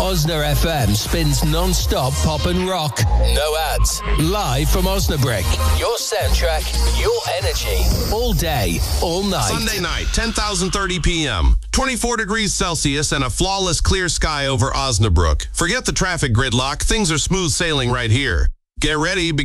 Osna FM spins non-stop pop and rock. No ads. Live from Osnabrück. Your soundtrack, your energy. All day, all night. Sunday night, 10,030 p.m. 24 degrees Celsius and a flawless clear sky over Osnabrück. Forget the traffic gridlock. Things are smooth sailing right here. Get ready.